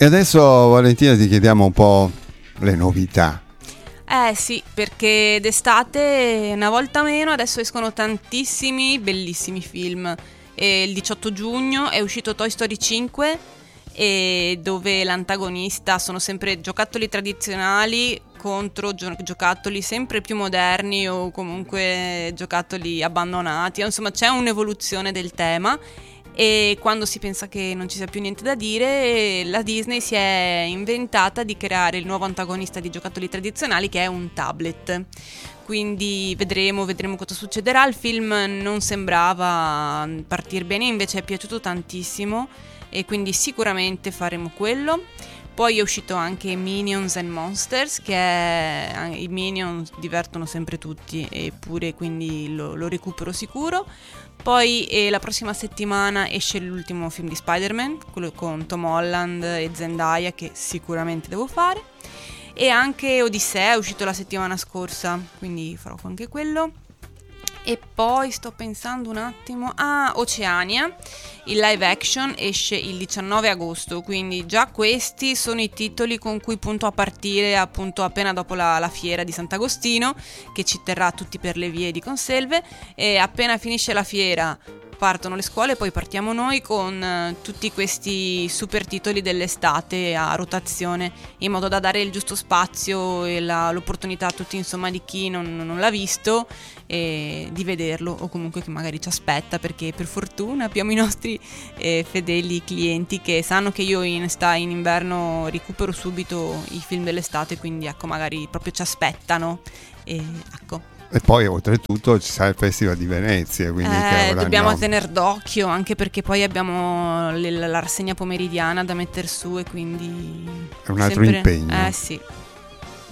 E adesso, Valentina, ti chiediamo un po' le novità. Sì, perché d'estate una volta meno adesso escono tantissimi bellissimi film. E il 18 giugno è uscito Toy Story 5, e dove l'antagonista sono sempre giocattoli tradizionali contro giocattoli sempre più moderni o comunque giocattoli abbandonati. Insomma, c'è un'evoluzione del tema. E quando si pensa che non ci sia più niente da dire, la Disney si è inventata di creare il nuovo antagonista di giocattoli tradizionali, che è un tablet. Quindi vedremo cosa succederà. Il film non sembrava partire bene, invece è piaciuto tantissimo e quindi sicuramente faremo quello. Poi è uscito anche Minions and Monsters, che i Minions divertono sempre tutti, eppure quindi lo recupero sicuro. Poi la prossima settimana esce l'ultimo film di Spider-Man, quello con Tom Holland e Zendaya, che sicuramente devo fare. E anche Odissea è uscito la settimana scorsa, quindi farò anche quello. E poi sto pensando un attimo, Oceania, il live action esce il 19 agosto, quindi già questi sono i titoli con cui punto a partire appunto appena dopo la fiera di Sant'Agostino, che ci terrà tutti per le vie di Conselve. E appena finisce la fiera partono le scuole, poi partiamo noi con tutti questi super titoli dell'estate a rotazione, in modo da dare il giusto spazio e l'opportunità a tutti, insomma, di chi non l'ha visto, di vederlo, o comunque che magari ci aspetta, perché per fortuna abbiamo i nostri fedeli clienti che sanno che io in inverno recupero subito i film dell'estate, quindi ecco, magari proprio ci aspettano, ecco. E poi oltretutto ci sarà il Festival di Venezia, quindi dobbiamo tener d'occhio, anche perché poi abbiamo la rassegna pomeridiana da mettere su, e quindi è un altro impegno. Sì.